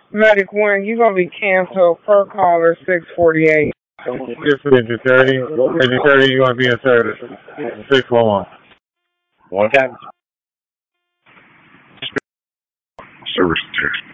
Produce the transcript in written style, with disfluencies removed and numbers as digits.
Medic 1, you're going to be canceled per caller 648. Yes, engine 30. Engine 30, you're going to be in service. 611. One captain. Service text.